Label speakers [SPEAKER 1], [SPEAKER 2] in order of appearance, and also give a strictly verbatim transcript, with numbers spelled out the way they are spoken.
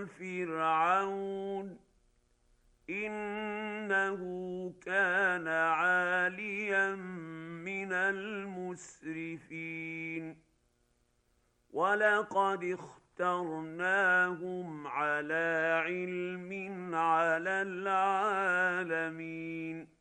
[SPEAKER 1] فرعون إنه كان عاليا من المسرفين ولقد اخترناهم على علم على العالمين